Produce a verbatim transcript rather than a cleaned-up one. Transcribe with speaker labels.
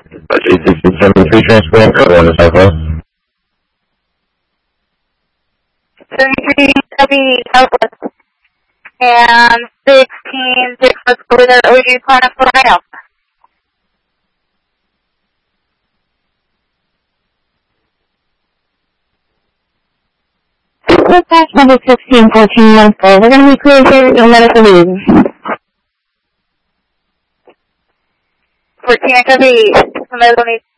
Speaker 1: seventy-three transport code on the Southwest.
Speaker 2: seventy-three W Southwest. And sixteen six, let's go with our O G plan up for right now.
Speaker 3: Dispatch number sixteen fourteen one four. We're going to be clear here. You'll let us leave.
Speaker 2: fourteen, I copy. Somebody will need